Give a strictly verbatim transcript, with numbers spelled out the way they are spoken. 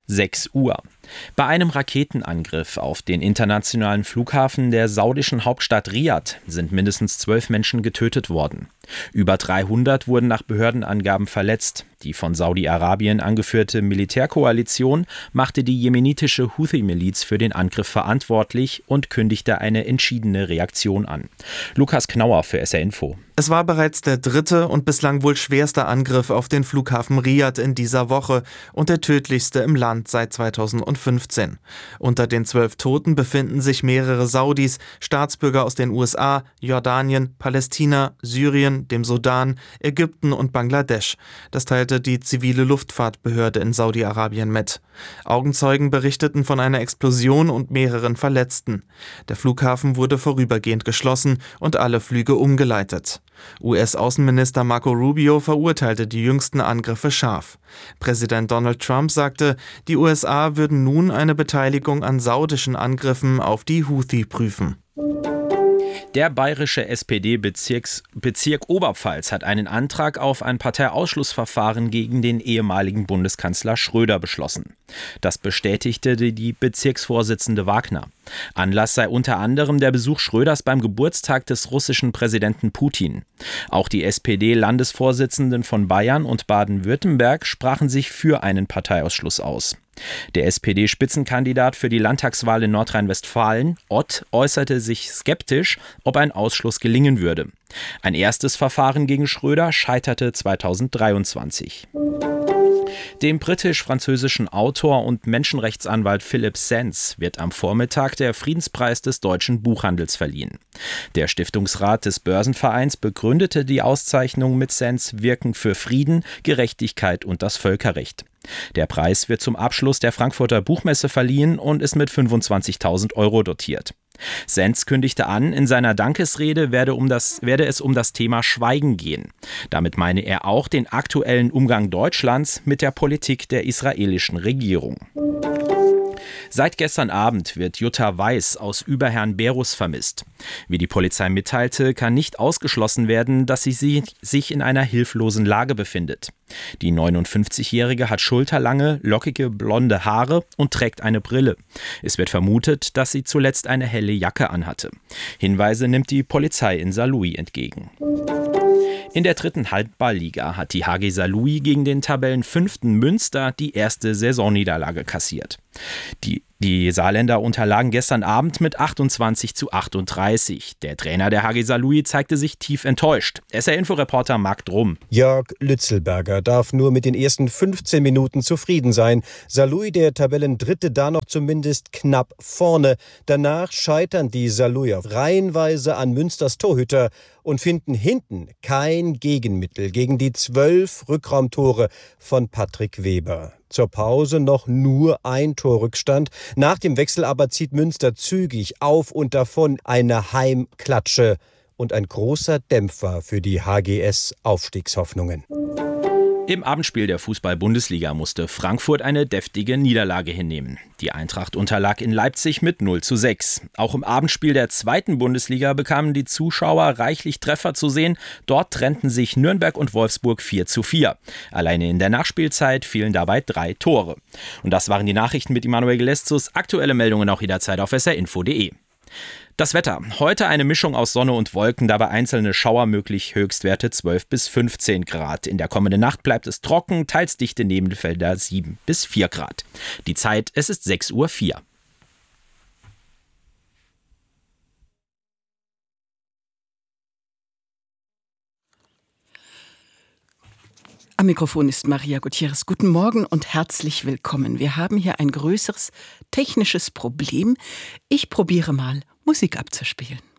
sechs Uhr. Bei einem Raketenangriff auf den internationalen Flughafen der saudischen Hauptstadt Riad sind mindestens zwölf Menschen getötet worden. Über dreihundert wurden nach Behördenangaben verletzt. Die von Saudi-Arabien angeführte Militärkoalition machte die jemenitische Houthi-Miliz für den Angriff verantwortlich und kündigte eine entschiedene Reaktion an. Lukas Knauer für S R Info. Es war bereits der dritte und bislang wohl schwerste Angriff auf den Flughafen Riad in dieser Woche und der tödlichste im Land seit zweitausendfünfzehn. Unter den zwölf Toten befinden sich mehrere Saudis, Staatsbürger aus den U S A, Jordanien, Palästina, Syrien, dem Sudan, Ägypten und Bangladesch. Das teilte die zivile Luftfahrtbehörde in Saudi-Arabien mit. Augenzeugen berichteten von einer Explosion und mehreren Verletzten. Der Flughafen wurde vorübergehend geschlossen und alle Flüge umgeleitet. U S-Außenminister Marco Rubio verurteilte die jüngsten Angriffe scharf. Präsident Donald Trump sagte, die U S A würden nun eine Beteiligung an saudischen Angriffen auf die Houthi prüfen. Der bayerische S P D-Bezirk Oberpfalz hat einen Antrag auf ein Parteiausschlussverfahren gegen den ehemaligen Bundeskanzler Schröder beschlossen. Das bestätigte die Bezirksvorsitzende Wagner. Anlass sei unter anderem der Besuch Schröders beim Geburtstag des russischen Präsidenten Putin. Auch die S P D-Landesvorsitzenden von Bayern und Baden-Württemberg sprachen sich für einen Parteiausschluss aus. Der S P D-Spitzenkandidat für die Landtagswahl in Nordrhein-Westfalen, Ott, äußerte sich skeptisch, ob ein Ausschluss gelingen würde. Ein erstes Verfahren gegen Schröder scheiterte zweitausenddreiundzwanzig. Dem britisch-französischen Autor und Menschenrechtsanwalt Philipp Sands wird am Vormittag der Friedenspreis des deutschen Buchhandels verliehen. Der Stiftungsrat des Börsenvereins begründete die Auszeichnung mit Sands Wirken für Frieden, Gerechtigkeit und das Völkerrecht. Der Preis wird zum Abschluss der Frankfurter Buchmesse verliehen und ist mit fünfundzwanzigtausend Euro dotiert. Sands kündigte an, in seiner Dankesrede werde, um das, werde es um das Thema Schweigen gehen. Damit meine er auch den aktuellen Umgang Deutschlands mit der Politik der israelischen Regierung. Seit gestern Abend wird Jutta Weiß aus Überherrn-Berus vermisst. Wie die Polizei mitteilte, kann nicht ausgeschlossen werden, dass sie sich in einer hilflosen Lage befindet. Die neunundfünfzigjährige hat schulterlange, lockige, blonde Haare und trägt eine Brille. Es wird vermutet, dass sie zuletzt eine helle Jacke anhatte. Hinweise nimmt die Polizei in Saarlouis entgegen. In der dritten Handballliga hat die H G Saarlouis gegen den Tabellenfünften Münster die erste Saisonniederlage kassiert. Die, die Saarländer unterlagen gestern Abend mit achtundzwanzig zu achtunddreißig. Der Trainer der H G Saarlouis zeigte sich tief enttäuscht. S R-Info-Reporter Marc Drum. Jörg Lützelberger darf nur mit den ersten fünfzehn Minuten zufrieden sein. Saarlouis, der Tabellendritte, da noch zumindest knapp vorne. Danach scheitern die Saarlouier reihenweise an Münsters Torhüter und finden hinten kein Gegenmittel gegen die zwölf Rückraumtore von Patrick Weber. Zur Pause noch nur ein Torrückstand. Nach dem Wechsel aber zieht Münster zügig auf und davon, eine Heimklatsche und ein großer Dämpfer für die H G S-Aufstiegshoffnungen. Im Abendspiel der Fußball-Bundesliga musste Frankfurt eine deftige Niederlage hinnehmen. Die Eintracht unterlag in Leipzig mit null zu sechs. Auch im Abendspiel der zweiten Bundesliga bekamen die Zuschauer reichlich Treffer zu sehen. Dort trennten sich Nürnberg und Wolfsburg vier zu vier. Alleine in der Nachspielzeit fielen dabei drei Tore. Und das waren die Nachrichten mit Immanuel Geleszus. Aktuelle Meldungen auch jederzeit auf s r info punkt d e. Das Wetter. Heute eine Mischung aus Sonne und Wolken, dabei einzelne Schauer möglich, Höchstwerte zwölf bis fünfzehn Grad. In der kommenden Nacht bleibt es trocken, teils dichte Nebelfelder sieben bis vier Grad. Die Zeit, es ist sechs Uhr vier. Am Mikrofon ist Maria Gutierrez. Guten Morgen und herzlich willkommen. Wir haben hier ein größeres technisches Problem. Ich probiere mal, Musik abzuspielen.